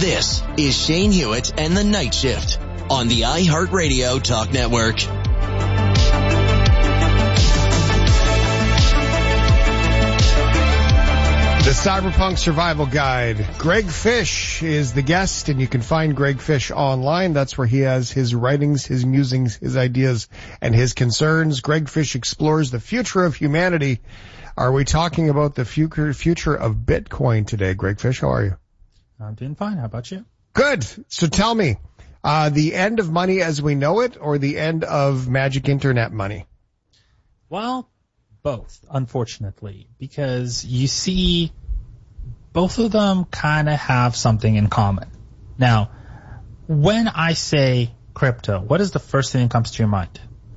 This is Shane Hewitt and the Night Shift on the iHeartRadio Talk Network. The Cyberpunk Survival Guide. Greg Fish is the guest, and you can find Greg Fish online. That's where he has his writings, his musings, his ideas, and his concerns. Greg Fish explores the future of humanity. Are we talking about the future of Bitcoin today? Greg Fish, how are you? I'm doing fine. How about you? Good. So tell me, the end of money as we know it, or the end of magic internet money? Well, both, unfortunately, because you see both of them kind of have something in common. Now, when I say crypto, what is the first thing that comes to your mind?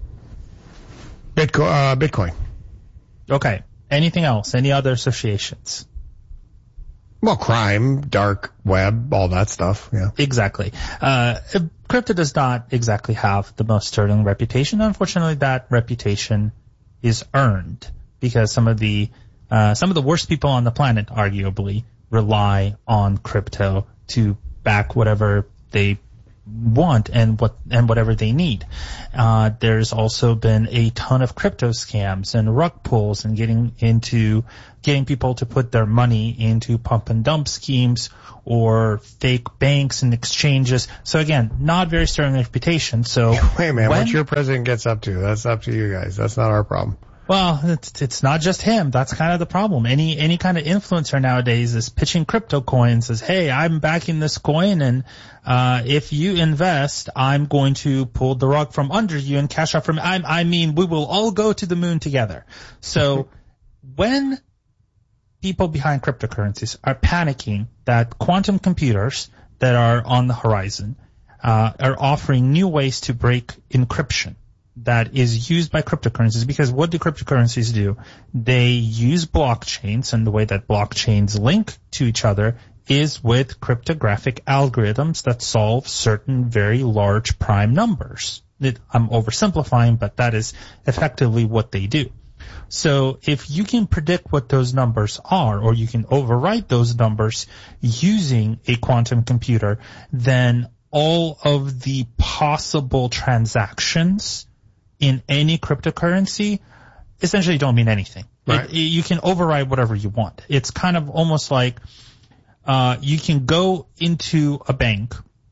Bitcoin. Okay. Anything else? Any other associations? Well, crime, dark web, all that stuff, yeah. Exactly. Crypto does not exactly have the most sterling reputation. Unfortunately, that reputation is earned because some of the worst people on the planet, arguably, rely on crypto to back whatever they want and whatever they need. There's also been a ton of crypto scams and rug pulls and getting people to put their money into pump and dump schemes or fake banks and exchanges. So again, not very sterling reputation. So wait, man, what your president gets up to, that's up to you guys. That's not our problem. Well, it's not just him. That's kind of the problem. Any kind of influencer nowadays is pitching crypto coins as, hey, I'm backing this coin, and if you invest, I'm going to pull the rug from under you and cash out from. I mean, we will all go to the moon together. So when people behind cryptocurrencies are panicking that quantum computers that are on the horizon are offering new ways to break encryption that is used by cryptocurrencies, because what do cryptocurrencies do? They use blockchains, and the way that blockchains link to each other is with cryptographic algorithms that solve certain very large prime numbers. I'm oversimplifying, but that is effectively what they do. So if you can predict what those numbers are, or you can overwrite those numbers using a quantum computer, then all of the possible transactions in any cryptocurrency essentially don't mean anything. Right. You can override whatever you want. It's kind of almost like you can go into a bank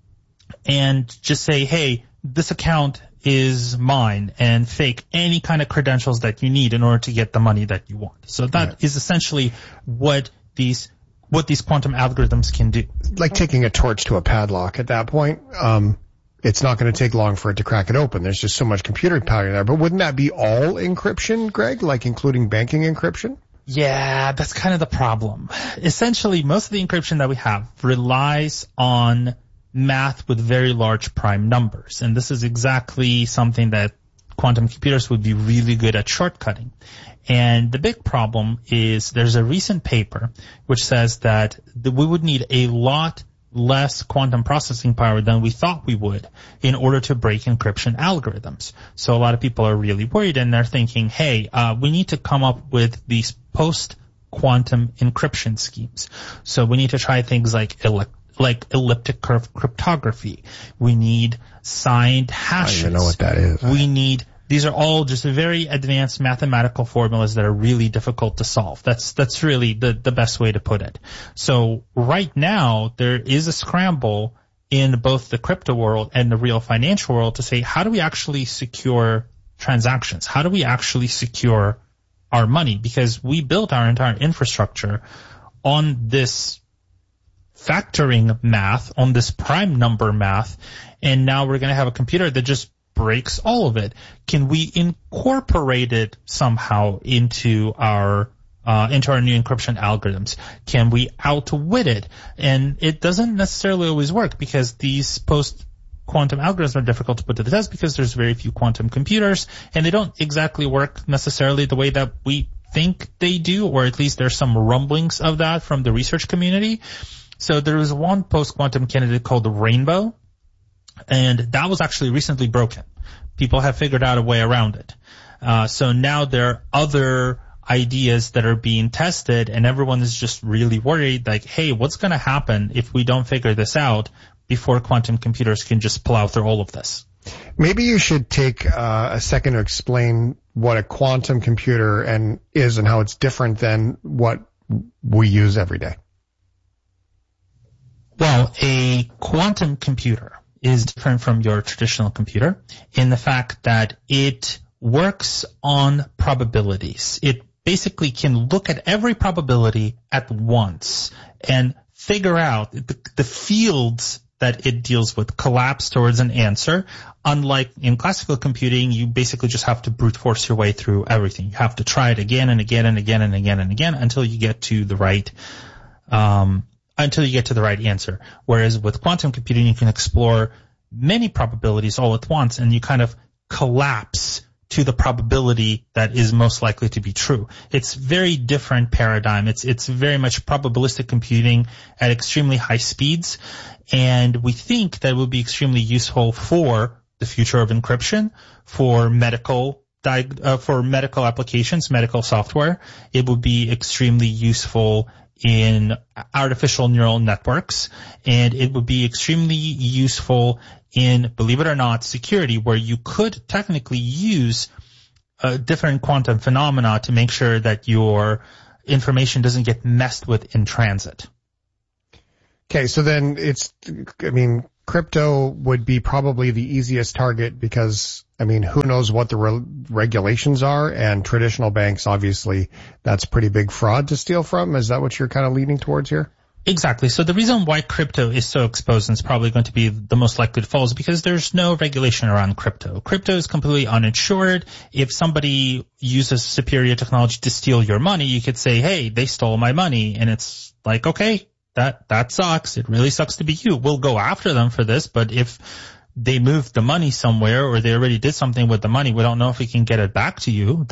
and just say, hey, this account is mine, and fake any kind of credentials that you need in order to get the money that you want. So that is essentially what these quantum algorithms can do. Like taking a torch to a padlock at that point. It's not going to take long for it to crack it open. There's just so much computer power there. But wouldn't that be all encryption, Greg, like including banking encryption? Yeah, that's kind of the problem. Essentially, most of the encryption that we have relies on math with very large prime numbers. And this is exactly something that quantum computers would be really good at shortcutting. And the big problem is there's a recent paper which says that we would need a lot less quantum processing power than we thought we would in order to break encryption algorithms. So a lot of people are really worried, and they're thinking, hey, we need to come up with these post-quantum encryption schemes. So we need to try things like elliptic curve cryptography. We need signed hashes. I don't even know what that is. These are all just very advanced mathematical formulas that are really difficult to solve. That's really the best way to put it. So right now, there is a scramble in both the crypto world and the real financial world to say, how do we actually secure transactions? How do we actually secure our money? Because we built our entire infrastructure on this factoring math, on this prime number math, and now we're going to have a computer that just breaks all of it. Can we incorporate it somehow into our new encryption algorithms? Can we outwit it? And it doesn't necessarily always work, because these post-quantum algorithms are difficult to put to the test because there's very few quantum computers, and they don't exactly work necessarily the way that we think they do, or at least there's some rumblings of that from the research community. So there was one post-quantum candidate called the Rainbow, and that was actually recently broken. People have figured out a way around it. So now there are other ideas that are being tested, and everyone is just really worried, like, hey, what's going to happen if we don't figure this out before quantum computers can just plow through all of this? Maybe you should take a second to explain what a quantum computer is and how it's different than what we use every day. Well, a quantum computer is different from your traditional computer in the fact that it works on probabilities. It basically can look at every probability at once and figure out the fields that it deals with, collapse towards an answer. Unlike in classical computing, you basically just have to brute force your way through everything. You have to try it again and again and again and again and again until you get to the right answer. Whereas with quantum computing, you can explore many probabilities all at once, and you kind of collapse to the probability that is most likely to be true. It's very different paradigm. It's very much probabilistic computing at extremely high speeds, and we think that it will be extremely useful for the future of encryption, for medical applications, medical software. It will be extremely useful in artificial neural networks, and it would be extremely useful in, believe it or not, security, where you could technically use different quantum phenomena to make sure that your information doesn't get messed with in transit. Okay, so then crypto would be probably the easiest target because, who knows what the regulations are, and traditional banks, obviously, that's pretty big fraud to steal from. Is that what you're kind of leaning towards here? Exactly. So the reason why crypto is so exposed and is probably going to be the most likely to fall is because there's no regulation around crypto. Crypto is completely uninsured. If somebody uses superior technology to steal your money, you could say, hey, they stole my money. And it's like, okay, that sucks. It really sucks to be you. We'll go after them for this, but if they moved the money somewhere or they already did something with the money, we don't know if we can get it back to you.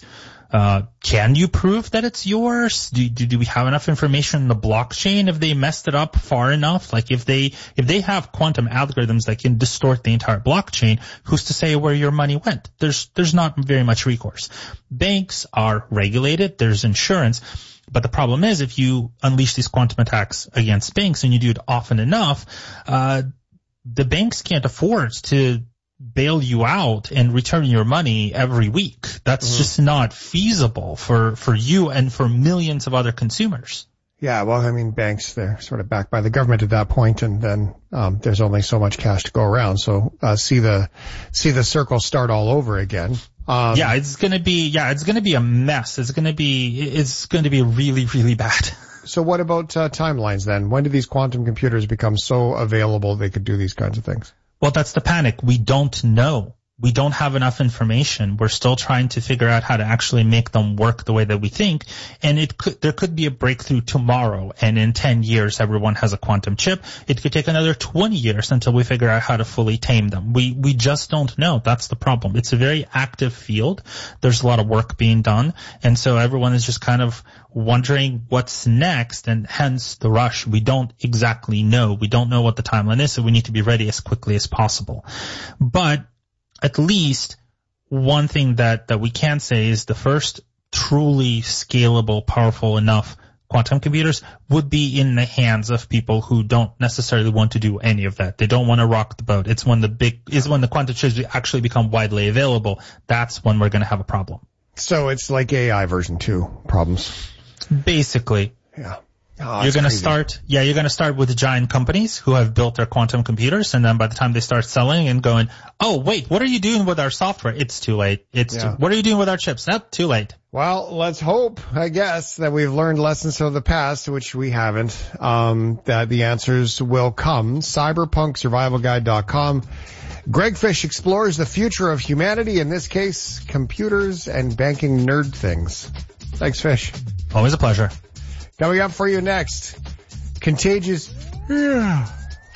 Can you prove that it's yours? Do we have enough information in the blockchain if they messed it up far enough? Like if they have quantum algorithms that can distort the entire blockchain, who's to say where your money went? There's not very much recourse. Banks are regulated. There's insurance. But the problem is if you unleash these quantum attacks against banks and you do it often enough, the banks can't afford to bail you out and return your money every week. That's just not feasible for you and for millions of other consumers. Yeah, well, banks, they're sort of backed by the government at that point, and then there's only so much cash to go around. So see the circle start all over again. It's gonna be a mess. It's gonna be really, really bad. So what about timelines then? When do these quantum computers become so available they could do these kinds of things? Well, that's the panic. We don't know. We don't have enough information. We're still trying to figure out how to actually make them work the way that we think. And there could be a breakthrough tomorrow, and in 10 years everyone has a quantum chip. It could take another 20 years until we figure out how to fully tame them. We just don't know. That's the problem. It's a very active field. There's a lot of work being done. And so everyone is just kind of wondering what's next, and hence the rush. We don't exactly know. We don't know what the timeline is, so we need to be ready as quickly as possible. But at least one thing that we can say is the first truly scalable, powerful enough quantum computers would be in the hands of people who don't necessarily want to do any of that. They don't want to rock the boat. It's when the quantum chips actually become widely available. That's when we're going to have a problem. So it's like AI version 2 problems. Basically. Yeah. You're going to start with giant companies who have built their quantum computers, and then by the time they start selling and going, oh, wait, what are you doing with our software? It's too late. What are you doing with our chips? Nope, too late. Well, let's hope, I guess, that we've learned lessons from the past, which we haven't, that the answers will come. CyberpunkSurvivalGuide.com. Greg Fish explores the future of humanity, in this case, computers and banking nerd things. Thanks, Fish. Always a pleasure. Coming up for you next, contagious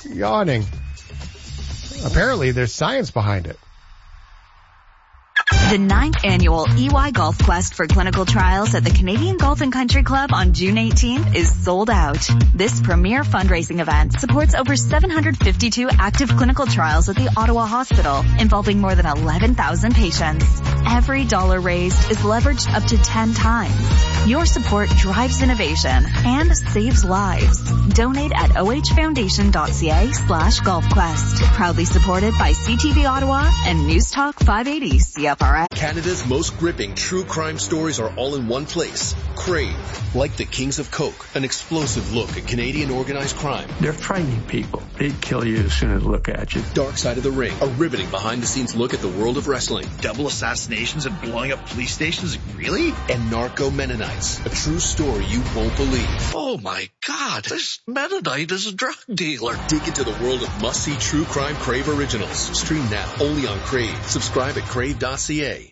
yawning. Apparently, there's science behind it. The 9th annual EY Golf Quest for clinical trials at the Canadian Golf and Country Club on June 18th is sold out. This premier fundraising event supports over 752 active clinical trials at the Ottawa Hospital, involving more than 11,000 patients. Every dollar raised is leveraged up to 10 times. Your support drives innovation and saves lives. Donate at ohfoundation.ca/golfquest. Proudly supported by CTV Ottawa and News Talk 580 CFRS. Canada's most gripping true crime stories are all in one place. Crave. Like the Kings of Coke, an explosive look at Canadian organized crime. They're frightening people. They'd kill you as soon as they look at you. Dark Side of the Ring, a riveting behind-the-scenes look at the world of wrestling. Double assassinations and blowing up police stations? Really? And Narco Mennonites, a true story you won't believe. Oh my God, this Mennonite is a drug dealer. Dig into the world of must-see true crime Crave originals. Stream now, only on Crave. Subscribe at crave.ca.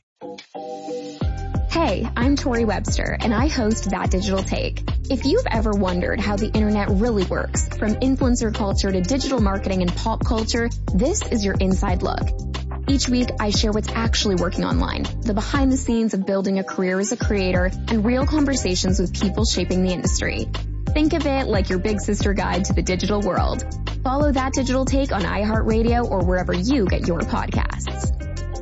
Hey, I'm Tori Webster, and I host That Digital Take. If you've ever wondered how the internet really works, from influencer culture to digital marketing and pop culture, this is your inside look. Each week, I share what's actually working online, the behind the scenes of building a career as a creator, and real conversations with people shaping the industry. Think of it like your big sister guide to the digital world. Follow That Digital Take on iHeartRadio or wherever you get your podcasts.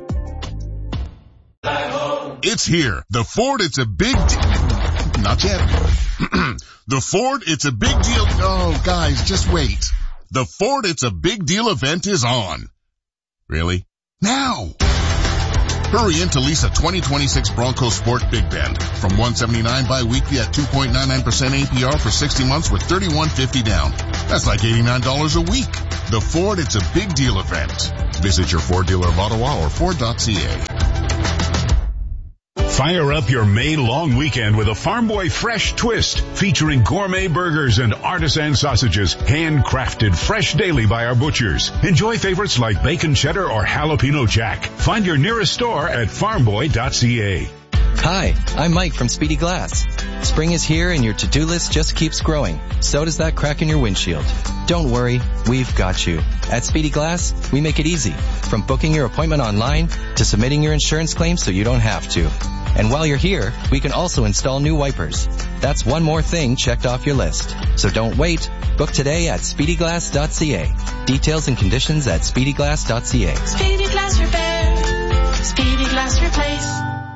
It's here. The Ford It's a Big Not yet. The Ford It's a Big Deal. Oh, guys, just wait. The Ford It's a Big Deal event is on. Really? Now! Hurry in to lease a 2026 Bronco Sport Big Bend from $179 bi-weekly at 2.99% APR for 60 months with $31.50 down. That's like $89 a week. The Ford It's a Big Deal event. Visit your Ford dealer of Ottawa or Ford.ca. Fire up your May long weekend with a Farm Boy Fresh Twist featuring gourmet burgers and artisan sausages, handcrafted fresh daily by our butchers. Enjoy favorites like bacon cheddar or jalapeno jack. Find your nearest store at farmboy.ca. Hi, I'm Mike from Speedy Glass. Spring is here and your to-do list just keeps growing. So does that crack in your windshield. Don't worry, we've got you. At Speedy Glass, we make it easy. From booking your appointment online to submitting your insurance claim so you don't have to. And while you're here, we can also install new wipers. That's one more thing checked off your list. So don't wait. Book today at speedyglass.ca. Details and conditions at speedyglass.ca. Speedy Glass Repair. Speedy Glass Replace.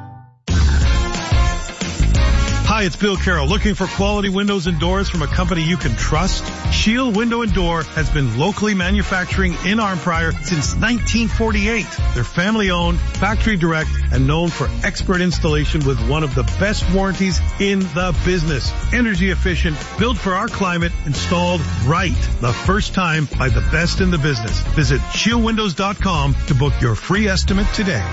Hi, it's Bill Carroll. Looking for quality windows and doors from a company you can trust? Shield Window and Door has been locally manufacturing in Arnprior since 1948. They're family-owned, factory-direct, and known for expert installation with one of the best warranties in the business. Energy efficient, built for our climate, installed right the first time by the best in the business. Visit shieldwindows.com to book your free estimate today.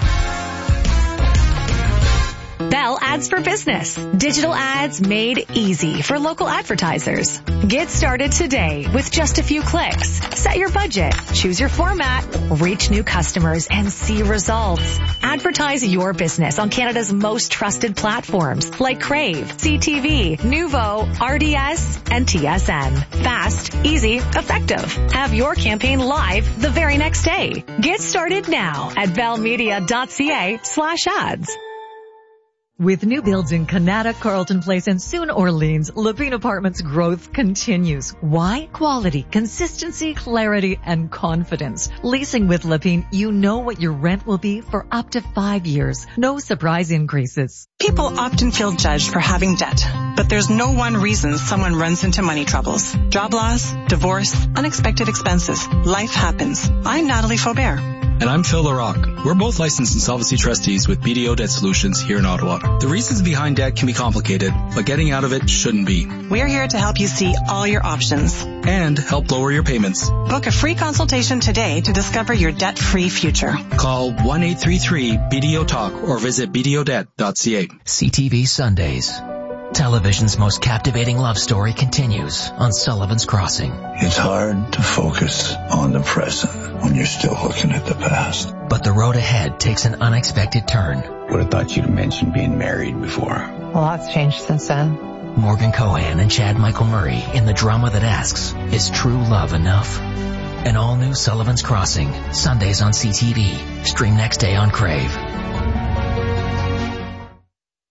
Bell Ads for Business. Digital ads made easy for local advertisers. Get started today with just a few clicks. Set your budget, choose your format, reach new customers, and see results. Advertise your business on Canada's most trusted platforms like Crave, CTV, Nuvo, RDS, and TSN. Fast, easy, effective. Have your campaign live the very next day. Get started now at bellmedia.ca/ads. With new builds in Canada, Carlton Place, and soon Orleans, Lepine Apartments growth continues. Why? Quality, consistency, clarity, and confidence. Leasing with Lepine, you know what your rent will be for up to 5 years. No surprise increases. People often feel judged for having debt, but there's no one reason someone runs into money troubles. Job loss, divorce, unexpected expenses. Life happens. I'm Natalie Faubert. And I'm Phil LaRocque. We're both licensed insolvency trustees with BDO Debt Solutions here in Ottawa. The reasons behind debt can be complicated, but getting out of it shouldn't be. We're here to help you see all your options. And help lower your payments. Book a free consultation today to discover your debt-free future. Call 1-833-BDO-TALK or visit bdodebt.ca. CTV Sundays. Television's most captivating love story continues on Sullivan's Crossing. It's hard to focus on the present when you're still looking at the past. But the road ahead takes an unexpected turn. Would have thought you'd mentioned being married before. A lot's changed since then. Morgan Cohan and Chad Michael Murray in the drama that asks, is true love enough? An all-new Sullivan's Crossing, Sundays on CTV. Stream next day on Crave.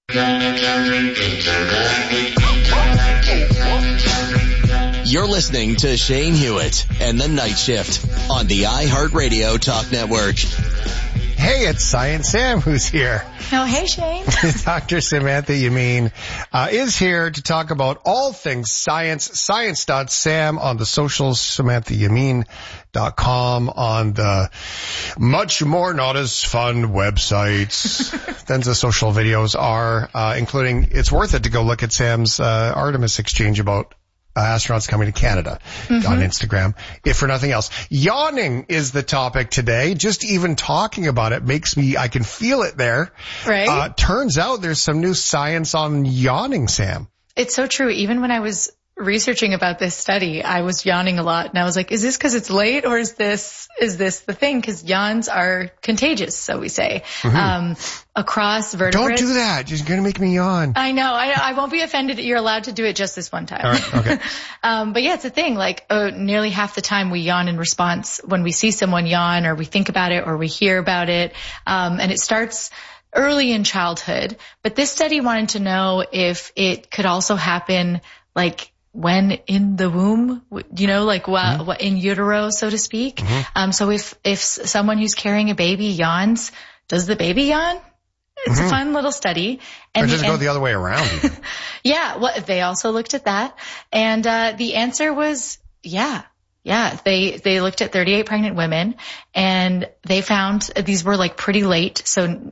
You're listening to Shane Hewitt and the Night Shift on the iHeartRadio Talk Network. Hey, it's Science Sam who's here. Oh, hey, Shane. Dr. Samantha Yamin is here to talk about all things science. Science.Sam on the socials, SamanthaYamin.com on the much more not as fun websites than the social videos are, including, it's worth it to go look at Sam's Artemis exchange about astronauts coming to Canada on Instagram, if for nothing else. Yawning is the topic today. Just even talking about it makes me, I can feel it there. Right. Turns out there's some new science on yawning, Sam. It's so true. Even when I was researching about this study, I was yawning a lot, and I was like, is this because it's late, or is this the thing? Because yawns are contagious, so we say, across vertebrates. Don't do that. You're going to make me yawn. I know. I won't be offended. You're allowed to do it just this one time. All right. Okay. But yeah, it's a thing. Like, nearly half the time we yawn in response when we see someone yawn, or we think about it, or we hear about it. And it starts early in childhood. But this study wanted to know if it could also happen, like, when in the womb, you know, like what in utero, so to speak. So if someone who's carrying a baby yawns, does the baby yawn? It's a fun little study. And or does it go the other way around? Yeah. Well, they also looked at that. And, the answer was, yeah. They looked at 38 pregnant women, and they found these were like pretty late. So,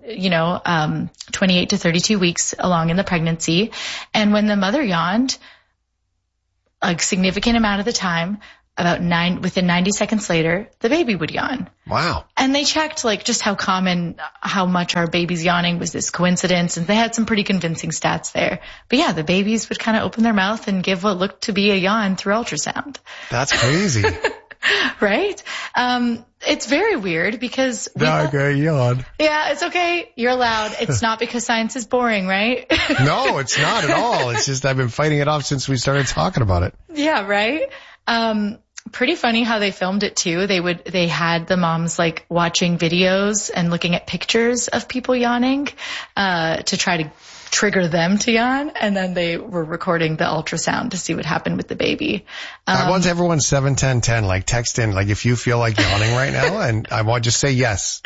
28 to 32 weeks along in the pregnancy. And when the mother yawned, a significant amount of the time, within 90 seconds later, the baby would yawn. Wow. And they checked like just how much our babies yawning was this coincidence, and they had some pretty convincing stats there. But yeah, the babies would kind of open their mouth and give what looked to be a yawn through ultrasound. That's crazy. Right? It's very weird because yawn. Yeah, it's okay. You're allowed. It's not because science is boring, right? No, it's not at all. It's just I've been fighting it off since we started talking about it. Yeah, right? Pretty funny how they filmed it too. They had the moms like watching videos and looking at pictures of people yawning, to try to trigger them to yawn, and then they were recording the ultrasound to see what happened with the baby. I want everyone 71010, like text in, like if you feel like yawning right now, and I want just say yes.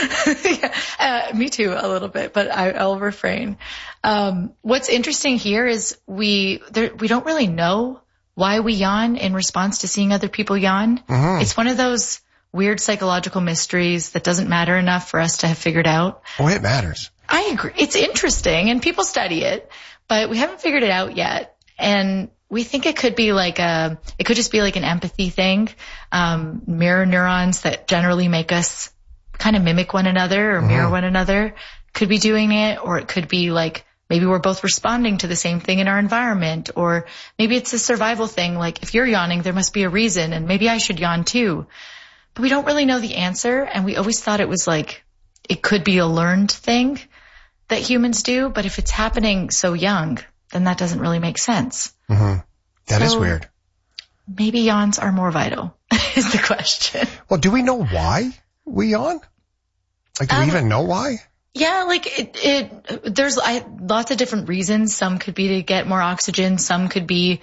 Yeah, me too, a little bit, but I'll refrain. What's interesting here is we don't really know why we yawn in response to seeing other people yawn. It's one of those weird psychological mysteries that doesn't matter enough for us to have figured out. Oh, it matters. I agree. It's interesting, and people study it, but we haven't figured it out yet. And we think it could be it could just be like an empathy thing. Mirror neurons that generally make us kind of mimic one another or mirror one another could be doing it, or it could be like maybe we're both responding to the same thing in our environment, or maybe it's a survival thing. Like if you're yawning, there must be a reason, and maybe I should yawn too. But we don't really know the answer, and we always thought it was like it could be a learned thing that humans do, but if it's happening so young, then that doesn't really make sense. That is weird. Maybe yawns are more vital, is the question. Well, do we know why we yawn? Like, do we even know why? Yeah, like there's lots of different reasons. Some could be to get more oxygen. Some could be,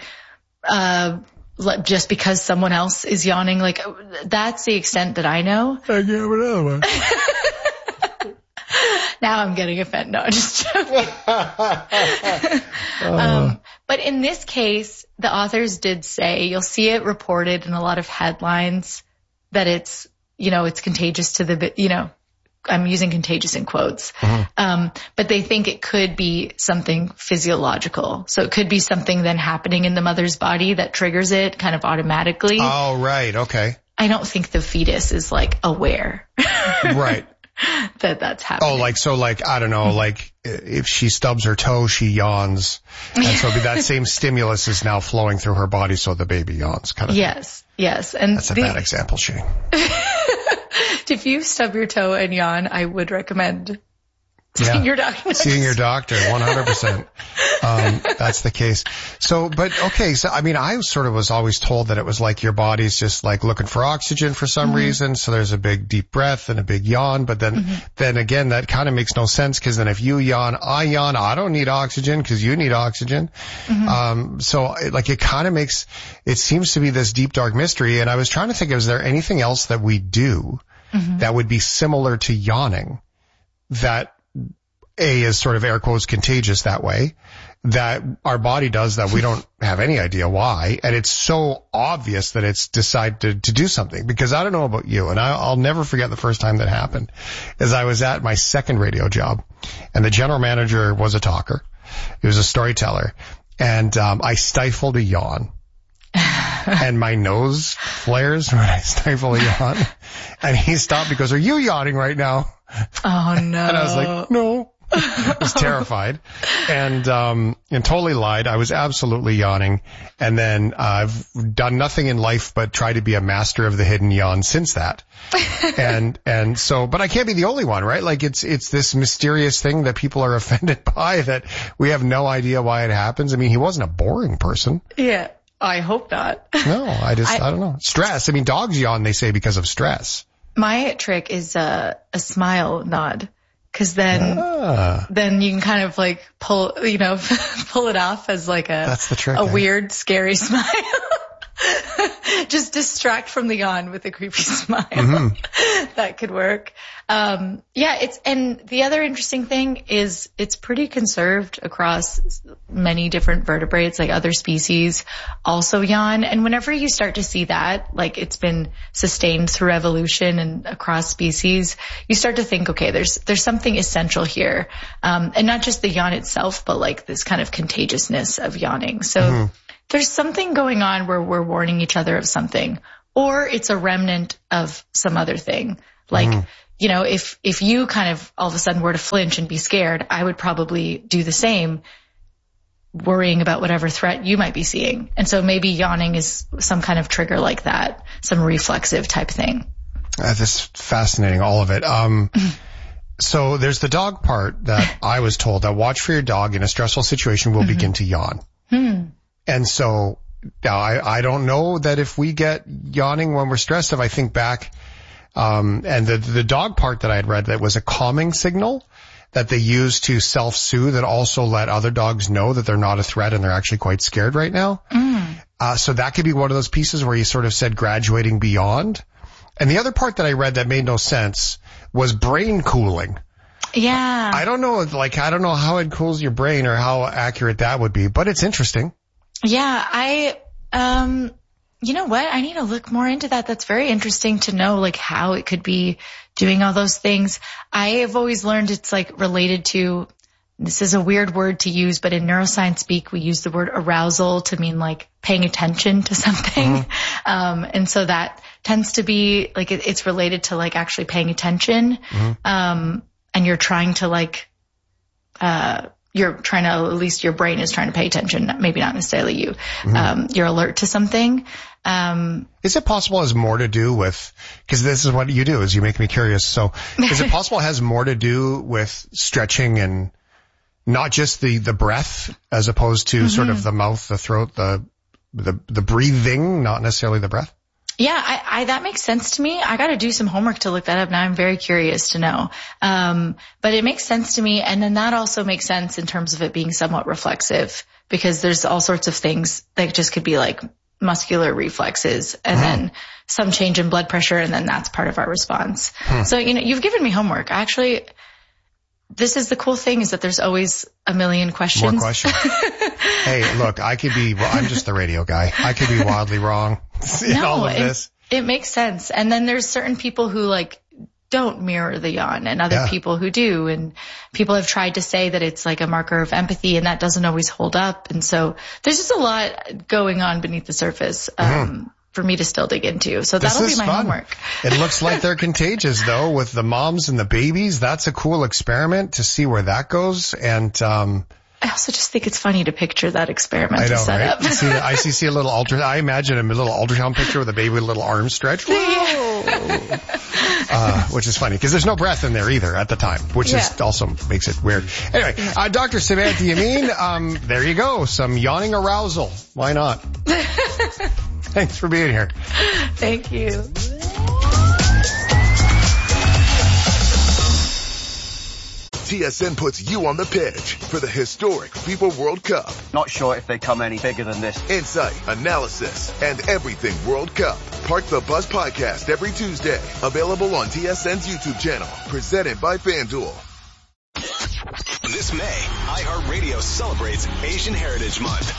just because someone else is yawning. Like, that's the extent that I know. I have another one. Now I'm getting offended. No, just joking. But in this case, the authors did say, you'll see it reported in a lot of headlines that it's contagious to I'm using contagious in quotes. But they think it could be something physiological. So it could be something then happening in the mother's body that triggers it kind of automatically. Oh, right. Okay. I don't think the fetus is like aware. Right. That's happening. Oh, I don't know, like if she stubs her toe, she yawns. And so that same stimulus is now flowing through her body, so the baby yawns kind of. Yes. And that's a bad example, Shane. If you stub your toe and yawn, I would recommend seeing your doctor. Seeing your doctor, 100%. That's the case. So, I mean, I sort of was always told that it was like your body's just like looking for oxygen for some reason. So there's a big deep breath and a big yawn. But then again, that kind of makes no sense, because then if you yawn, I don't need oxygen because you need oxygen. So like it kind of makes, it seems to be this deep, dark mystery. And I was trying to think, is there anything else that we do that would be similar to yawning that is sort of air quotes contagious that way, that our body does that we don't have any idea why. And it's so obvious that it's decided to do something, because I don't know about you, and I'll never forget the first time that happened, is I was at my second radio job, and the general manager was a talker. He was a storyteller, and I stifled a yawn. And my nose flares when I stifle a yawn. And he stopped me, goes, "Are you yawning right now?" Oh no. And I was like, "No." I was terrified and totally lied. I was absolutely yawning. And then I've done nothing in life but try to be a master of the hidden yawn since that. And so, but I can't be the only one, right? Like it's this mysterious thing that people are offended by, that we have no idea why it happens. I mean, he wasn't a boring person. Yeah. I hope not. No, I don't know. Stress. I mean, dogs yawn, they say, because of stress. My trick is a smile nod. Cause then you can kind of like pull it off as like that's the trick, a weird, scary smile. Just distract from the yawn with a creepy smile. That could work. And the other interesting thing is it's pretty conserved across many different vertebrates, like other species also yawn. And whenever you start to see that, like it's been sustained through evolution and across species, you start to think, okay, there's something essential here. And not just the yawn itself, but like this kind of contagiousness of yawning. So there's something going on where we're warning each other of something, or it's a remnant of some other thing. Like, if you kind of all of a sudden were to flinch and be scared, I would probably do the same, worrying about whatever threat you might be seeing. And so maybe yawning is some kind of trigger like that, some reflexive type thing. This is fascinating, all of it. So there's the dog part that I was told that watch for your dog in a stressful situation will begin to yawn. And so now I don't know that if we get yawning when we're stressed, if I think back, and the dog part that I had read, that was a calming signal that they use to self-soothe and also let other dogs know that they're not a threat and they're actually quite scared right now. So that could be one of those pieces where you sort of said graduating beyond. And the other part that I read that made no sense was brain cooling. Yeah. I don't know how it cools your brain or how accurate that would be, but it's interesting. Yeah, you know what? I need to look more into that. That's very interesting to know, like how it could be doing all those things. I have always learned it's like related to, this is a weird word to use, but in neuroscience speak, we use the word arousal to mean like paying attention to something. And so that tends to be like, it's related to like actually paying attention. And you're trying to like, at least your brain is trying to pay attention, maybe not necessarily you. You're alert to something. Is it possible it has more to do with, because this is what you do, is you make me curious. So is it possible it has more to do with stretching and not just the breath as opposed to sort of the mouth, the throat, the breathing, not necessarily the breath? Yeah, that makes sense to me. I got to do some homework to look that up. Now I'm very curious to know. But it makes sense to me. And then that also makes sense in terms of it being somewhat reflexive, because there's all sorts of things that just could be like muscular reflexes and then some change in blood pressure. And then that's part of our response. So, you've given me homework. Actually, this is the cool thing, is that there's always a million questions. More questions. Hey, look, I'm just the radio guy. I could be wildly wrong in all of this. It makes sense. And then there's certain people who like don't mirror the yawn and other people who do. And people have tried to say that it's like a marker of empathy, and that doesn't always hold up. And so there's just a lot going on beneath the surface. For me to still dig into. So that'll be my homework. It looks like they're contagious though, with the moms and the babies. That's a cool experiment to see where that goes. And, I also just think it's funny to picture that experiment I know, set right? up. See a little I imagine a little ultrasound picture with a baby with a little arm stretched. Which is funny because there's no breath in there either at the time, which is also makes it weird. Anyway, Dr. Samantha Yamin, there you go. Some yawning arousal. Why not? Thanks for being here. Thank you. TSN puts you on the pitch for the historic FIFA World Cup. Not sure if they come any bigger than this. Insight, analysis, and everything World Cup. Park the Bus podcast every Tuesday. Available on TSN's YouTube channel. Presented by FanDuel. This May, iHeartRadio celebrates Asian Heritage Month.